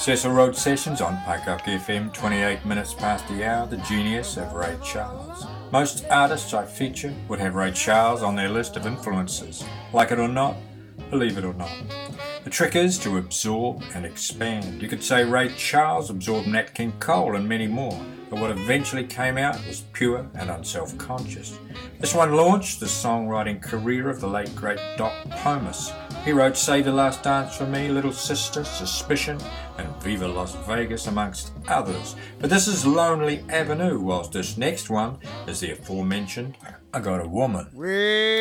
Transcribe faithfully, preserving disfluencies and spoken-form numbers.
Cecil Road Sessions on Paycock F M, twenty-eight minutes past the hour, the genius of Ray Charles. Most artists I feature would have Ray Charles on their list of influences. Like it or not, believe it or not. The trick is to absorb and expand. You could say Ray Charles absorbed Nat King Cole and many more, but what eventually came out was pure and unself-conscious. This one launched the songwriting career of the late great Doc Pomus. He wrote Save the Last Dance for Me, Little Sister, Suspicion, and Viva Las Vegas, amongst others. But this is Lonely Avenue, whilst this next one is the aforementioned I Got a Woman.